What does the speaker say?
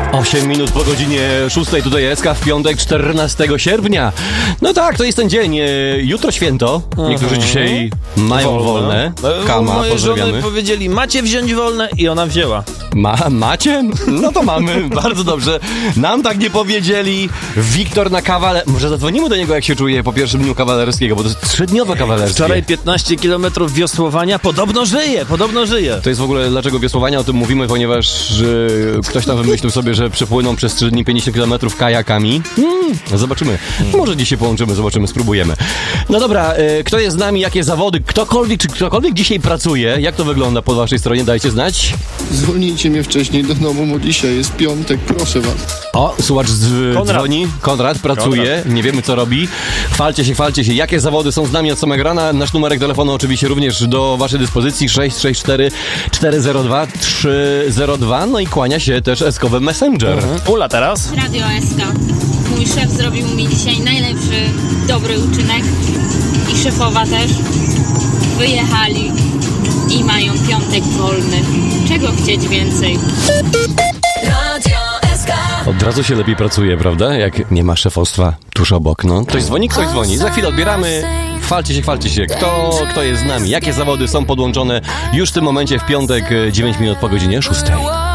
8 minut po godzinie 6, tutaj SK w piątek 14 sierpnia. No tak, to jest ten dzień. Jutro święto. Niektórzy dzisiaj mają wolne. Kama, moje żony pozdrawiamy. powiedzieli, macie wziąć wolne i ona wzięła. Macie? No to mamy. Bardzo dobrze. Nam tak nie powiedzieli. Wiktor na kawale. Może zadzwonimy do niego, jak się czuje po pierwszym dniu kawalerskiego, bo to jest 3-dniowe kawalerskie. Wczoraj 15 km wiosłowania. Podobno żyje. To jest w ogóle, dlaczego wiosłowania o tym mówimy, ponieważ ktoś tam wymyślił sobie, że przepłyną przez 3 dni 50 km kajakami. Zobaczymy. Może dzisiaj połączymy, zobaczymy, spróbujemy. No dobra, kto jest z nami, jakie zawody, ktokolwiek dzisiaj pracuje, jak to wygląda po waszej stronie, dajcie znać. Zwolnijcie mnie wcześniej do domu, bo dzisiaj jest piątek, proszę was. O, słuchacz dzwoni, Konrad pracuje, nie wiemy co robi. Chwalcie się, jakie zawody są z nami od samego rana. Nasz numerek telefonu oczywiście również do waszej dyspozycji 664 402 302. No i kłania się też eskowy Messenger. Ula teraz. Radio SK. Mój szef zrobił mi dzisiaj najlepszy, dobry uczynek i szefowa też. Wyjechali i mają piątek wolny. Czego chcieć więcej? Radio SK. Od razu się lepiej pracuje, prawda? Jak nie ma szefostwa tuż obok. No. Ktoś dzwoni. Za chwilę odbieramy. Chwalcie się. Kto jest z nami? Jakie zawody są podłączone już w tym momencie w piątek 9 minut po godzinie 6.